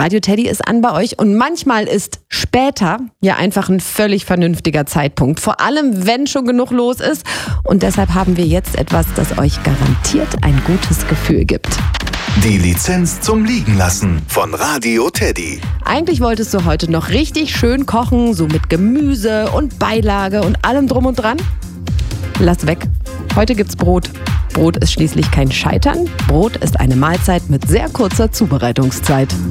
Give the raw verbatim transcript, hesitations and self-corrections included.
Radio Teddy ist an bei euch und manchmal ist später ja einfach ein völlig vernünftiger Zeitpunkt. Vor allem, wenn schon genug los ist. Und deshalb haben wir jetzt etwas, das euch garantiert ein gutes Gefühl gibt. Die Lizenz zum Liegenlassen von Radio Teddy. Eigentlich wolltest du heute noch richtig schön kochen, so mit Gemüse und Beilage und allem drum und dran. Lass weg. Heute gibt's Brot. Brot ist schließlich kein Scheitern. Brot ist eine Mahlzeit mit sehr kurzer Zubereitungszeit.